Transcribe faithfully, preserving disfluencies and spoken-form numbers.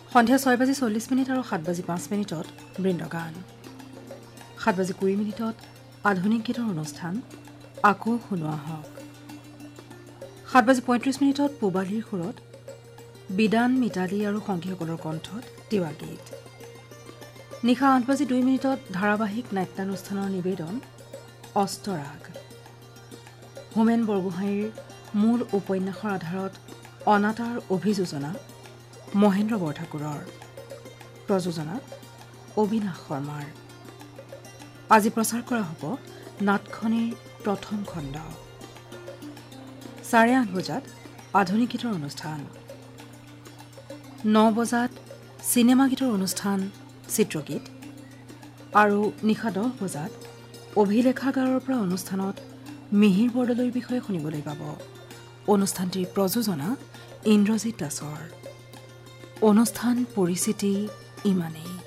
সন্ধিয়া ছয় বাজি চল্লিছ মিনিট আৰু সাত বাজি পাঁচ মিনিটত বৃন্দগান। সাত বাজি কুৰি মিনিটত আধুনিক গীতৰ অনুষ্ঠান আকৌ শুনোৱা হওক। সাত বাজি পঁয়ত্ৰিছ মিনিটত পূবালীৰ সুৰত বিদান মিতালী আৰু সংগীসকলৰ কণ্ঠত তিৱা গীত। নিশা আঠ বাজি দুই মিনিটত ধাৰাবাহিক নাট্যানুষ্ঠানৰ নিবেদন অস্তৰাগ। হোমেন বৰগোহাঁইৰ মূল উপন্যাসৰ আধাৰত অনাতাঁৰ অভিযোজনা মহেন্দ্ৰ বৰঠাকুৰৰ, প্ৰযোজনা অবিনাশ শৰ্মাৰ। আজি প্ৰচাৰ কৰা হ'ব নাটখনিৰ প্ৰথম খণ্ড। চাৰে আঠ বজাত আধুনিক গীতৰ অনুষ্ঠান, ন বজাত চিনেমা গীতৰ অনুষ্ঠান চিত্ৰগীত আৰু নিশা দহ বজাত অভিলেখাগাৰৰ পৰা অনুষ্ঠানত মিহিৰ বৰদলৈৰ বিষয়ে শুনিবলৈ পাব। অনুষ্ঠানটিৰ প্ৰযোজনা ইন্দ্ৰজিৎ দাসৰ। অনুষ্ঠান পৰিচিতি ইমানেই।